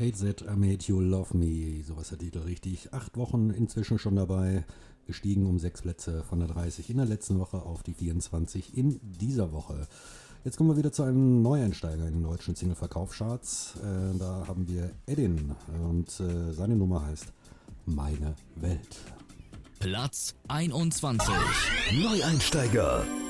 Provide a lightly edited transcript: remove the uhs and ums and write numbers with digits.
Hate That I Made You Love Me, so ist der Titel richtig. 8 Wochen inzwischen schon dabei, gestiegen um 6 Plätze von der 30 in der letzten Woche auf die 24 in dieser Woche. Jetzt kommen wir wieder zu einem Neueinsteiger in den deutschen Single-Verkaufscharts. Da haben wir Edin und seine Nummer heißt Meine Welt. Platz 21. Neueinsteiger.